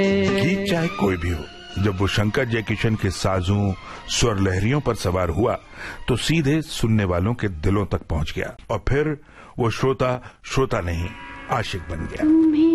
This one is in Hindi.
गीत चाहे कोई भी हो, जब वो शंकर जयकिशन के साजों स्वर लहरियों पर सवार हुआ तो सीधे सुनने वालों के दिलों तक पहुंच गया और फिर वो श्रोता नहीं आशिक बन गया।